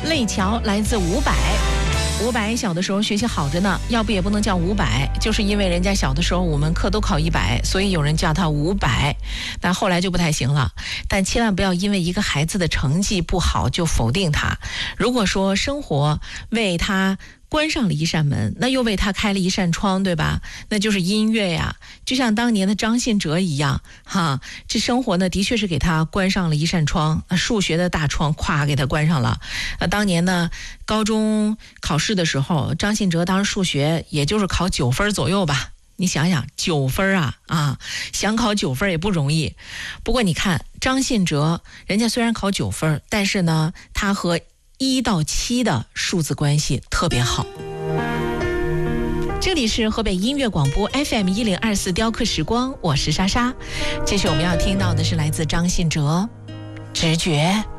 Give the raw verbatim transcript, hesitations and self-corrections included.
泪桥来自伍佰。伍佰小的时候学习好着呢，要不也不能叫伍佰，就是因为人家小的时候我们课都考一百，所以有人叫他伍佰，但后来就不太行了。但千万不要因为一个孩子的成绩不好就否定他。如果说生活为他关上了一扇门，那又为他开了一扇窗，对吧？那就是音乐呀，就像当年的张信哲一样，哈，这生活呢的确是给他关上了一扇窗，数学的大窗咵给他关上了。呃，当年呢高中考试的时候，张信哲当时数学也就是考九分左右吧。你想想，九分啊啊，想考九分也不容易。不过你看张信哲，人家虽然考九分，但是呢，他和一到七的数字关系特别好。这里是河北音乐广播 F M 一零二四雕刻时光，我是莎莎。这是我们要听到的是来自张信哲，直觉。